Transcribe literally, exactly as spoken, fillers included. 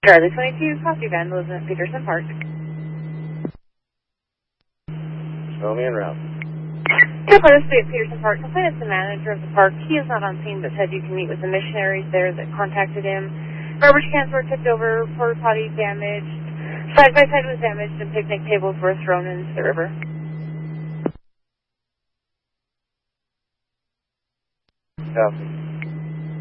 Charlie twenty-two, coffee van, lives in Peterson Park. Show me en route. Let us be at Peterson Park. Complainant is the manager of the park. He is not on scene, but said you can meet with the missionaries there that contacted him. Garbage cans were tipped over, porta potty damaged, side by side was damaged, and picnic tables were thrown into the river. Copy.